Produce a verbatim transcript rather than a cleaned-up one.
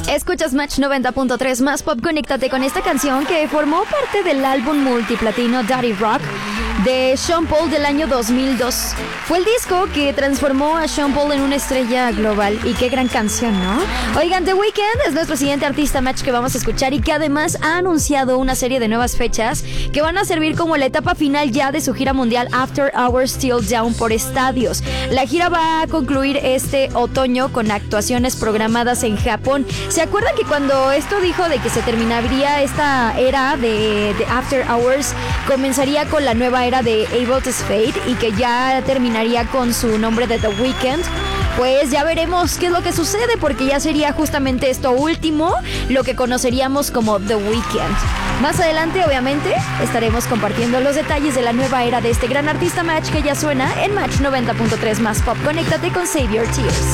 Escuchas Match noventa punto tres más pop. Conéctate con esta canción que formó parte del álbum multiplatino Daddy Rock de Sean Paul del año dos mil dos. Fue el disco que transformó a Sean Paul en una estrella global. Y qué gran canción, ¿no? Oigan, The Weeknd es nuestro siguiente artista Match que vamos a escuchar y que además ha anunciado una serie de nuevas fechas que van a servir como la etapa final ya de su gira mundial After Hours Till Down por estadios. La gira va a concluir este otoño con actuaciones programadas en Japón. ¿Se acuerdan que cuando esto dijo de que se terminaría esta era de, de After Hours, comenzaría con la nueva era de Able to Fade y que ya terminaría con su nombre de The Weeknd? Pues ya veremos qué es lo que sucede, porque ya sería justamente esto último lo que conoceríamos como The Weeknd. Más adelante, obviamente, estaremos compartiendo los detalles de la nueva era de este gran artista Match que ya suena en Match noventa punto tres más pop. Conéctate con Save Your Tears.